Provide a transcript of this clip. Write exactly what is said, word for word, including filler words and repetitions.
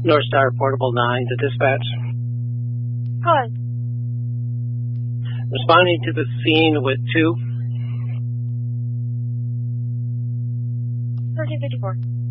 North Star Portable nine to dispatch. Hi. Responding to the scene with two. thirteen fifty-four.